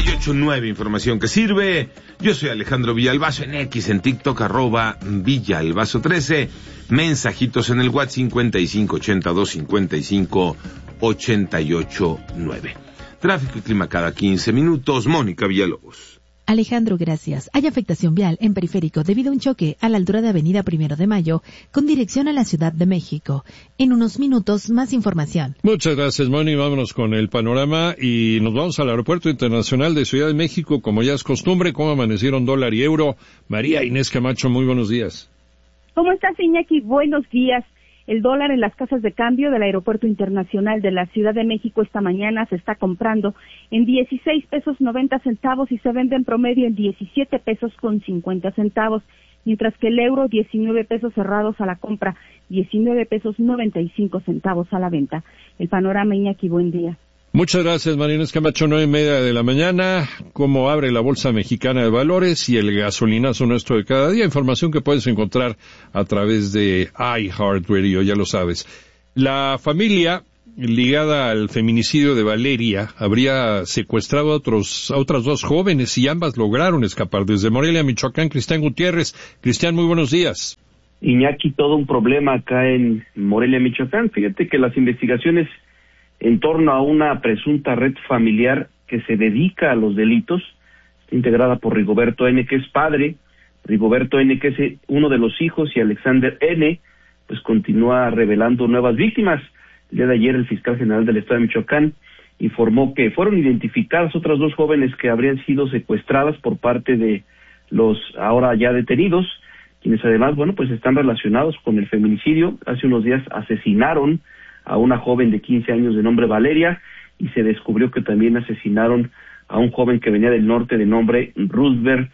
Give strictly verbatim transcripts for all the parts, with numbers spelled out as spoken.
y ocho nueve, información que sirve. Yo soy Alejandro Villalbazo en X, en TikTok, arroba Villalbazo trece. Mensajitos en el WhatsApp cincuenta y cinco ochenta y dos cincuenta y cinco ochenta y ocho nueve. Tráfico y clima cada quince minutos. Mónica Villalobos. Alejandro, gracias. Hay afectación vial en Periférico debido a un choque a la altura de Avenida Primero de Mayo con dirección a la Ciudad de México. En unos minutos, más información. Muchas gracias, Moni. Vámonos con el panorama y nos vamos al Aeropuerto Internacional de Ciudad de México. Como ya es costumbre, ¿cómo amanecieron dólar y euro? María Inés Camacho, muy buenos días. ¿Cómo estás, Iñaki? Buenos días. El dólar en las casas de cambio del Aeropuerto Internacional de la Ciudad de México esta mañana se está comprando en dieciséis pesos noventa centavos y se vende en promedio en diecisiete pesos con cincuenta centavos, mientras que el euro diecinueve pesos cerrados a la compra, diecinueve pesos noventa y cinco centavos a la venta. El panorama, Iñaki, buen día. Muchas gracias, María Inés Camacho. Nueve y media de la mañana, cómo abre la Bolsa Mexicana de Valores y el gasolinazo nuestro de cada día. Información que puedes encontrar a través de iHeartRadio, ya lo sabes. La familia ligada al feminicidio de Valeria habría secuestrado a, otros, a otras dos jóvenes y ambas lograron escapar. Desde Morelia, Michoacán, Cristian Gutiérrez. Cristian, muy buenos días. Iñaki, todo un problema acá en Morelia, Michoacán. Fíjate que las investigaciones en torno a una presunta red familiar que se dedica a los delitos, está integrada por Rigoberto N., que es padre, Rigoberto N., que es uno de los hijos, y Alexander N., pues continúa revelando nuevas víctimas. El día de ayer el fiscal general del estado de Michoacán informó que fueron identificadas otras dos jóvenes que habrían sido secuestradas por parte de los ahora ya detenidos, quienes además, bueno, pues están relacionados con el feminicidio. Hace unos días asesinaron a una joven de quince años de nombre Valeria, y se descubrió que también asesinaron a un joven que venía del norte de nombre Roosevelt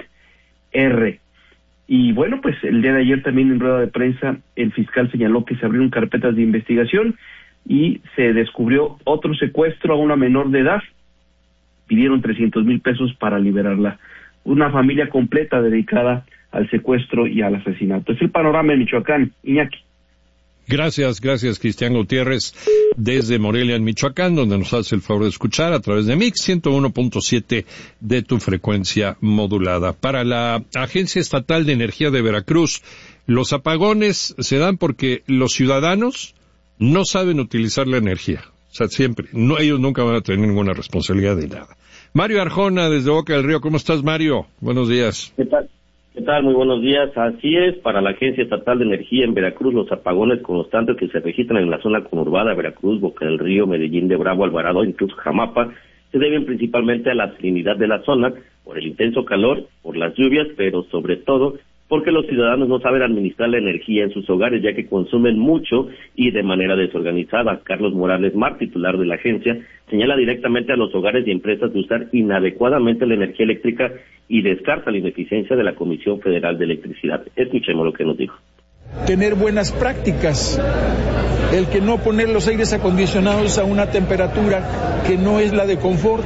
R. Y bueno, pues el día de ayer también en rueda de prensa el fiscal señaló que se abrieron carpetas de investigación y se descubrió otro secuestro a una menor de edad. Pidieron trescientos mil pesos para liberarla. Una familia completa dedicada al secuestro y al asesinato. Es el panorama de Michoacán, Iñaki. Gracias, gracias, Cristian Gutiérrez, desde Morelia, en Michoacán, donde nos hace el favor de escuchar a través de Mix ciento uno punto siete de tu frecuencia modulada. Para la Agencia Estatal de Energía de Veracruz, los apagones se dan porque los ciudadanos no saben utilizar la energía. O sea, siempre, no, ellos nunca van a tener ninguna responsabilidad de nada. Mario Arjona, desde Boca del Río. ¿Cómo estás, Mario? Buenos días. ¿Qué tal? ¿Qué tal? Muy buenos días. Así es, para la Agencia Estatal de Energía en Veracruz, los apagones constantes que se registran en la zona conurbada de Veracruz, Boca del Río, Medellín de Bravo, Alvarado, incluso Jamapa, se deben principalmente a la salinidad de la zona, por el intenso calor, por las lluvias, pero sobre todo porque los ciudadanos no saben administrar la energía en sus hogares, ya que consumen mucho y de manera desorganizada. Carlos Morales Mar, titular de la agencia, señala directamente a los hogares y empresas de usar inadecuadamente la energía eléctrica y descarta la ineficiencia de la Comisión Federal de Electricidad. Escuchemos lo que nos dijo. Tener buenas prácticas, el que no poner los aires acondicionados a una temperatura que no es la de confort.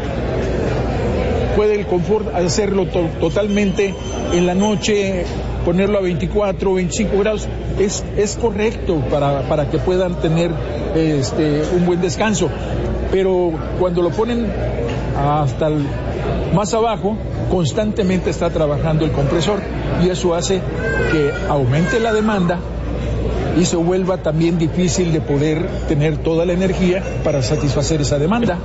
Puede el confort hacerlo to- totalmente en la noche, ponerlo a veinticuatro, veinticinco grados, es, es correcto para, para que puedan tener este, un buen descanso. Pero cuando lo ponen hasta el, más abajo, constantemente está trabajando el compresor y eso hace que aumente la demanda y se vuelva también difícil de poder tener toda la energía para satisfacer esa demanda.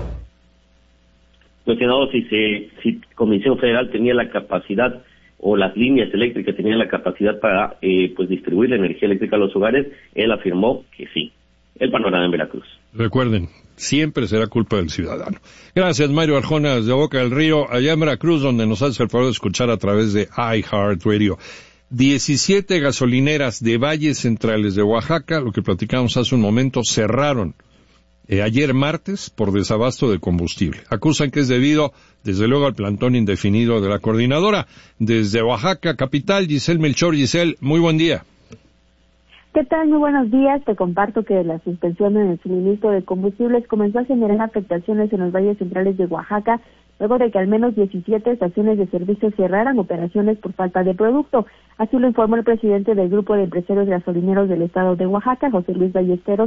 Cuestionado si se, si Comisión Federal tenía la capacidad o las líneas eléctricas tenían la capacidad para eh, pues distribuir la energía eléctrica a los hogares, él afirmó que sí. El panorama en Veracruz. Recuerden, siempre será culpa del ciudadano. Gracias, Mario Arjona, desde Boca del Río, allá en Veracruz, donde nos hace el favor de escuchar a través de iHeartRadio. diecisiete gasolineras de valles centrales de Oaxaca, lo que platicamos hace un momento, cerraron eh, ayer martes por desabasto de combustible. Acusan que es debido, desde luego, al plantón indefinido de la coordinadora. Desde Oaxaca, capital, Giselle Melchor. Giselle, muy buen día. ¿Qué tal? Muy buenos días. Te comparto que la suspensión en el suministro de combustibles comenzó a generar afectaciones en los valles centrales de Oaxaca, luego de que al menos diecisiete estaciones de servicio cerraran operaciones por falta de producto. Así lo informó el presidente del Grupo de Empresarios Gasolineros del Estado de Oaxaca, José Luis Ballesteros,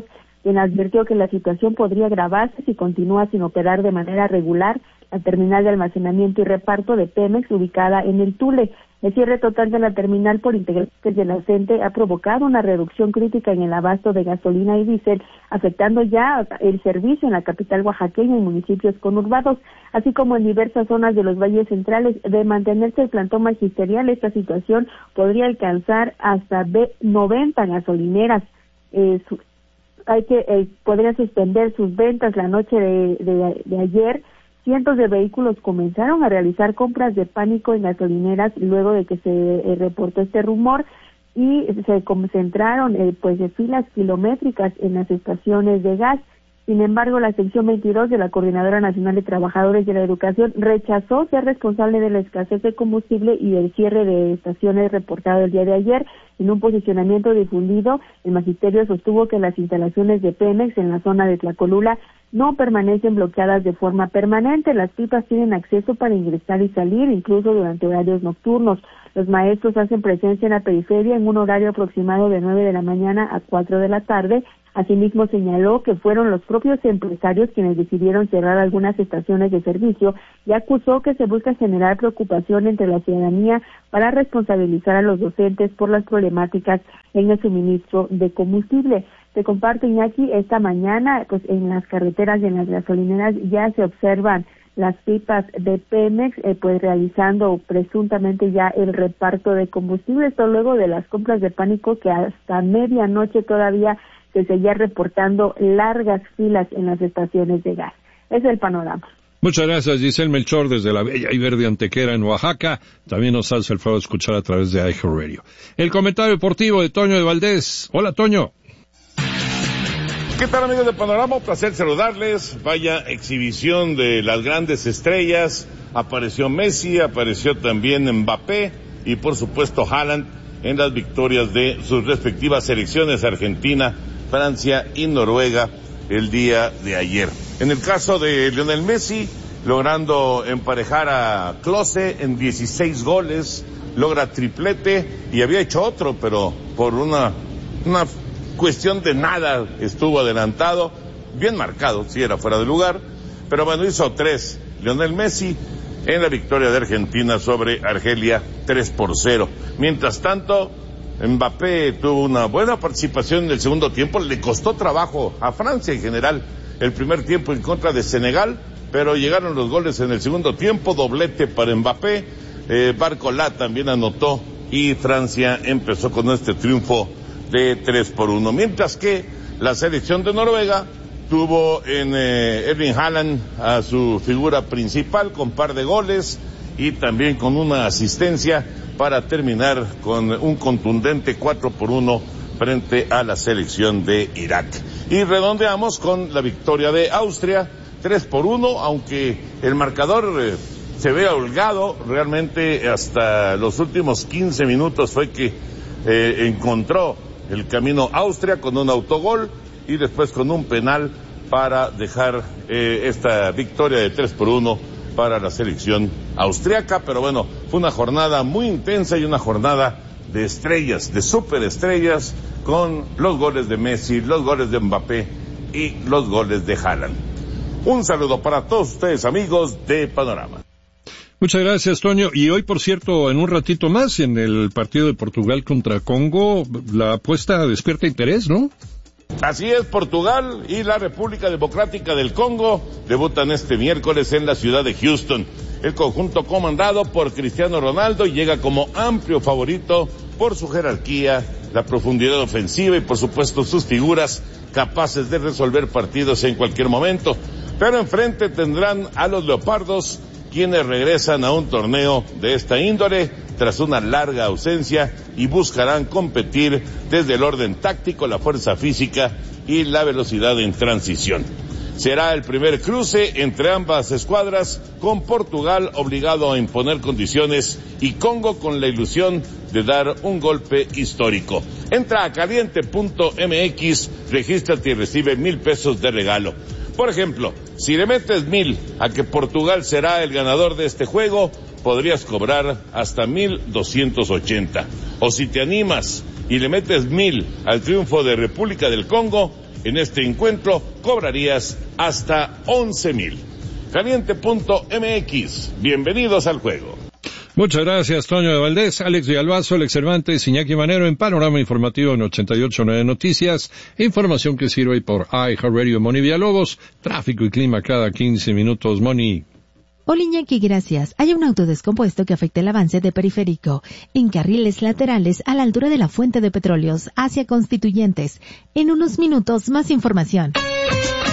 quien advirtió que la situación podría agravarse si continúa sin operar de manera regular la terminal de almacenamiento y reparto de Pemex ubicada en el Tule. El cierre total de la terminal por integrantes de la C E N T E ha provocado una reducción crítica en el abasto de gasolina y diésel, afectando ya el servicio en la capital oaxaqueña y municipios conurbados, así como en diversas zonas de los valles centrales. De mantenerse el plantón magisterial, esta situación podría alcanzar hasta noventa gasolineras. Eh, su, hay que eh, podrían suspender sus ventas la noche de, de, de ayer. Cientos de vehículos comenzaron a realizar compras de pánico en gasolineras luego de que se eh, reportó este rumor y se concentraron eh, pues de filas kilométricas en las estaciones de gas. Sin embargo, la sección veintidós de la Coordinadora Nacional de Trabajadores de la Educación rechazó ser responsable de la escasez de combustible y del cierre de estaciones reportado el día de ayer. En un posicionamiento difundido, el magisterio sostuvo que las instalaciones de Pemex en la zona de Tlacolula no permanecen bloqueadas de forma permanente. Las pipas tienen acceso para ingresar y salir, incluso durante horarios nocturnos. Los maestros hacen presencia en la periferia en un horario aproximado de nueve de la mañana a cuatro de la tarde. Asimismo, señaló que fueron los propios empresarios quienes decidieron cerrar algunas estaciones de servicio y acusó que se busca generar preocupación entre la ciudadanía para responsabilizar a los docentes por las problemáticas en el suministro de combustible. Te comparto, Iñaki, esta mañana pues en las carreteras y en las gasolineras ya se observan las pipas de Pemex eh, pues realizando presuntamente ya el reparto de combustible, esto luego de las compras de pánico que hasta medianoche todavía se seguía reportando largas filas en las estaciones de gas. Ese es el panorama. Muchas gracias, Giselle Melchor, desde la bella y verde Antequera en Oaxaca. También nos hace el favor de escuchar a través de iHeartRadio. El comentario deportivo de Toño de Valdés. Hola, Toño. ¿Qué tal, amigos de Panorama? Un placer saludarles. Vaya exhibición de las grandes estrellas. Apareció Messi, apareció también Mbappé y por supuesto Haaland en las victorias de sus respectivas selecciones, Argentina, Francia y Noruega, el día de ayer. En el caso de Lionel Messi, logrando emparejar a Klose en dieciséis goles, logra triplete y había hecho otro, pero por una, una cuestión de nada estuvo adelantado, bien marcado, si era fuera de lugar, pero bueno, hizo tres Lionel Messi en la victoria de Argentina sobre Argelia, tres por cero. Mientras tanto, Mbappé tuvo una buena participación en el segundo tiempo, le costó trabajo a Francia en general el primer tiempo en contra de Senegal, pero llegaron los goles en el segundo tiempo, doblete para Mbappé, eh, Barcola también anotó y Francia empezó con este triunfo de tres por uno, mientras que la selección de Noruega tuvo en eh, Erling Haaland a su figura principal con par de goles y también con una asistencia para terminar con un contundente cuatro por uno frente a la selección de Irak. Y redondeamos con la victoria de Austria, tres por uno, aunque el marcador eh, se ve holgado, realmente hasta los últimos quince minutos fue que eh, encontró el camino Austria con un autogol y después con un penal para dejar eh, esta victoria de tres por uno para la selección austriaca. Pero bueno, fue una jornada muy intensa y una jornada de estrellas, de superestrellas, con los goles de Messi, los goles de Mbappé y los goles de Haaland. Un saludo para todos ustedes, amigos de Panorama. Muchas gracias, Toño. Y hoy, por cierto, en un ratito más, en el partido de Portugal contra Congo, la apuesta despierta interés, ¿no? Así es, Portugal y la República Democrática del Congo debutan este miércoles en la ciudad de Houston. El conjunto comandado por Cristiano Ronaldo llega como amplio favorito por su jerarquía, la profundidad ofensiva y por supuesto sus figuras capaces de resolver partidos en cualquier momento. Pero enfrente tendrán a los Leopardos, quienes regresan a un torneo de esta índole tras una larga ausencia y buscarán competir desde el orden táctico, la fuerza física y la velocidad en transición. Será el primer cruce entre ambas escuadras, con Portugal obligado a imponer condiciones y Congo con la ilusión de dar un golpe histórico. Entra a caliente punto m x, regístrate y recibe mil pesos de regalo. Por ejemplo, si le metes mil a que Portugal será el ganador de este juego, podrías cobrar hasta mil doscientos ochenta. O si te animas y le metes mil al triunfo de República del Congo, En este encuentro cobrarías hasta once mil. Caliente punto M X. Bienvenidos al juego. Muchas gracias, Toño de Valdés, Alex Villalbazo, Alex Cervantes, Iñaki Manero en Panorama Informativo en ochenta y ocho punto nueve Noticias. Información que sirve por iHeartRadio. Moni Villalobos, tráfico y clima cada quince minutos. Moni. Hola Iñaki, gracias. Hay un auto descompuesto que afecta el avance de Periférico en carriles laterales a la altura de la fuente de petróleos hacia Constituyentes. En unos minutos, más información.